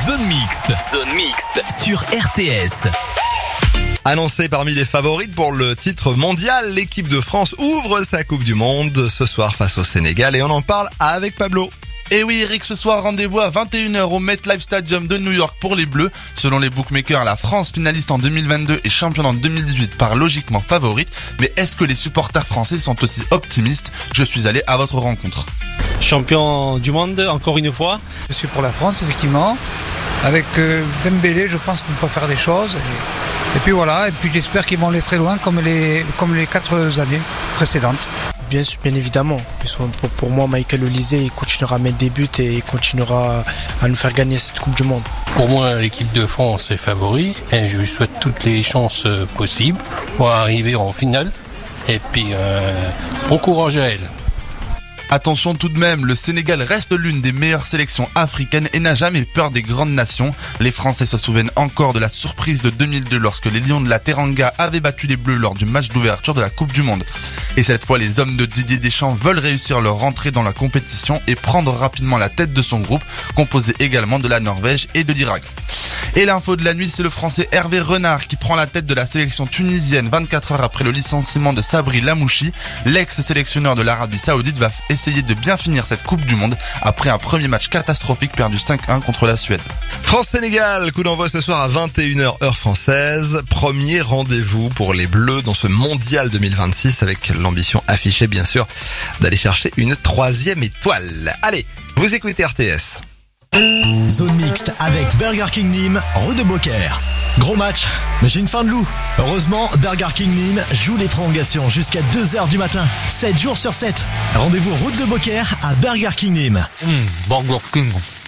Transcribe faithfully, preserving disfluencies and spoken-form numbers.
Zone Mixte. Zone Mixte sur R T S. Annoncé parmi les favorites pour le titre mondial, l'équipe de France ouvre sa Coupe du Monde ce soir face au Sénégal et on en parle avec Pablo. Et oui Eric, ce soir rendez-vous à vingt et une heures au MetLife Stadium de New York pour les Bleus. Selon les bookmakers, la France, finaliste en deux mille vingt-deux et championne en deux mille dix-huit, part logiquement favorite. Mais est-ce que les supporters français sont aussi optimistes? Je suis allé à votre rencontre. Champion du monde, encore une fois. Je suis pour la France, effectivement. Avec euh, Dembélé, je pense qu'on peut faire des choses. Et, et puis voilà, et puis j'espère qu'ils vont aller très loin comme les, comme les quatre années précédentes. Bien sûr, bien évidemment. Pour, pour moi, Michael Olise, il continuera à mettre des buts et il continuera à nous faire gagner cette Coupe du Monde. Pour moi, l'équipe de France est favori et je lui souhaite toutes les chances possibles pour arriver en finale. Et puis, euh, bon courage à elle. Attention tout de même, le Sénégal reste l'une des meilleures sélections africaines et n'a jamais peur des grandes nations. Les Français se souviennent encore de la surprise de deux mille deux lorsque les Lions de la Teranga avaient battu les Bleus lors du match d'ouverture de la Coupe du Monde. Et cette fois, les hommes de Didier Deschamps veulent réussir leur entrée dans la compétition et prendre rapidement la tête de son groupe, composé également de la Norvège et de l'Irak. Et l'info de la nuit, c'est le Français Hervé Renard qui prend la tête de la sélection tunisienne vingt-quatre heures après le licenciement de Sabri Lamouchi. L'ex-sélectionneur de l'Arabie Saoudite va essayer de bien finir cette Coupe du Monde après un premier match catastrophique perdu cinq un contre la Suède. France-Sénégal, coup d'envoi ce soir à vingt et une heures heure française. Premier rendez-vous pour les Bleus dans ce mondial deux mille vingt-six avec l'ambition affichée bien sûr d'aller chercher une troisième étoile. Allez, vous écoutez R T S. Zone Mixte avec Burger King Nîmes, rue de Beaucaire. Gros match, mais j'ai une faim de loup. Heureusement, Burger King Nîmes joue les prolongations jusqu'à deux heures du matin, sept jours sur sept. Rendez-vous route de Beaucaire à Burger King Nîmes. Mmh, Burger King.